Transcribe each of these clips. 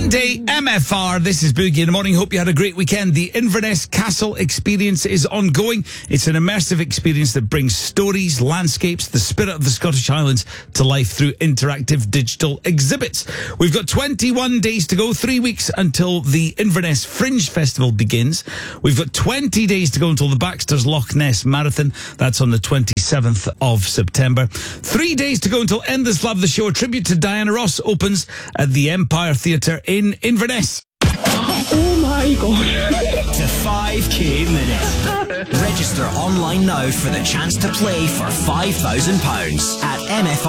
Monday, MFR. This is Boogie in the Morning. Hope you had a great weekend. The Inverness Castle experience is ongoing. It's an immersive experience that brings stories, landscapes, the spirit of the Scottish Highlands to life through interactive digital exhibits. We've got 21 days to go, 3 weeks until the Inverness Fringe Festival begins. We've got 20 days to go until the Baxter's Loch Ness Marathon. That's on the 27th of September. 3 days to go until Endless Love, the show. A tribute to Diana Ross opens at the Empire Theatre in Inverness. Oh my God. To 5k minutes. Register online now for the chance to play for £5,000 at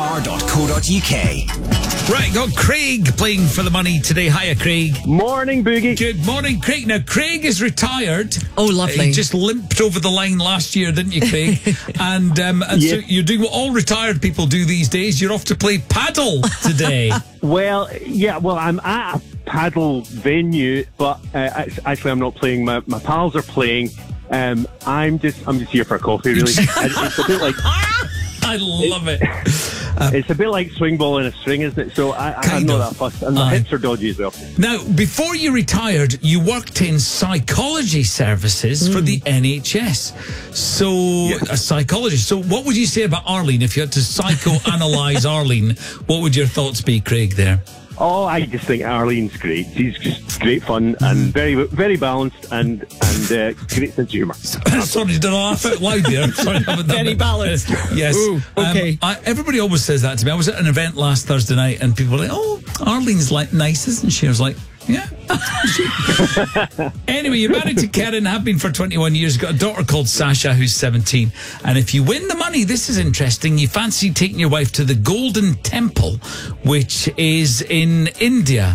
mfr.co.uk. Right, got Craig playing for the money today. Hiya, Craig. Morning, Boogie. Good morning, Craig. Now, Craig is retired. Oh, lovely. He just limped over the line last year, didn't you, Craig? and so you're doing what all retired people do these days. You're off to play paddle today. Well, I'm at a paddle venue, but actually I'm not playing. My pals are playing. I'm just here for a coffee, really. It's a bit like... I love it. It's a bit like swing ball in a string, isn't it? So I'm not that fussed. And the hips are dodgy as well. Now, before you retired, you worked in psychology services for the NHS. So, a psychologist. So, what would you say about Arlene? If you had to psychoanalyze Arlene, what would your thoughts be, Craig, there? Oh, I just think Arlene's great. She's just great fun and very, very balanced and great sense of humour. Sorry, did I laugh out loud there? Sorry, Very balanced. Yes. Ooh, okay. Everybody always says that to me. I was at an event last Thursday night and people were like, "Oh, Arlene's like nice, isn't she?" I was like, yeah. Anyway, you're married to Karen, have been for 21 years, got a daughter called Sasha who's 17, and if you win the money, this is interesting, you fancy taking your wife to the Golden Temple, which is in India.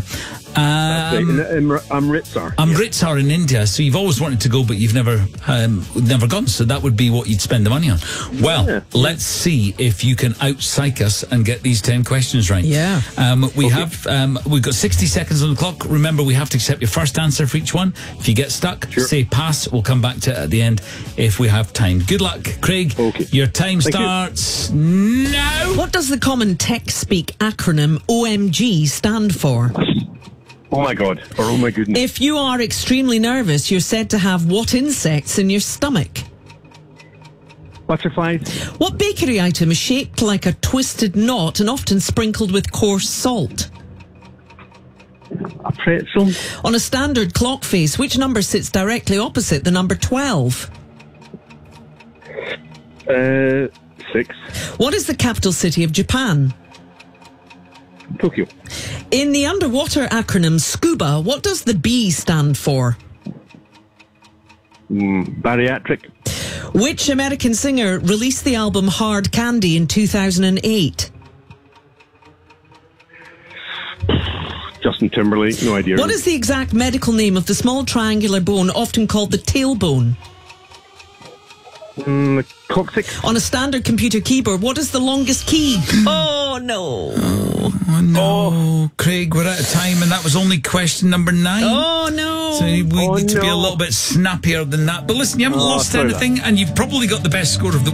Amritsar. Amritsar in India. So you've always wanted to go, but you've never gone. So that would be what you'd spend the money on. Well, let's see if you can out-psych us and get these 10 questions right. Yeah. We've got 60 seconds on the clock. Remember, we have to accept your first answer for each one. If you get stuck, say pass. We'll come back to it at the end if we have time. Good luck, Craig. Okay. Your time starts now. What does the common tech-speak acronym OMG stand for? Oh my God. Or oh my goodness. If you are extremely nervous, you're said to have what insects in your stomach? Butterflies. What bakery item is shaped like a twisted knot and often sprinkled with coarse salt? A pretzel. On a standard clock face, which number sits directly opposite the number 12? 6. What is the capital city of Japan? Tokyo. In the underwater acronym SCUBA, what does the B stand for? Bariatric. Which American singer released the album Hard Candy in 2008? Justin Timberlake. No idea. What is the exact medical name of the small triangular bone often called the tailbone? Coccyx. On a standard computer keyboard, what is the longest key? Oh, no. Oh, no. Craig, we're out of time, and that was only question number 9. Oh, no. So we need to be a little bit snappier than that. But listen, you haven't lost anything, and you've probably got the best score of the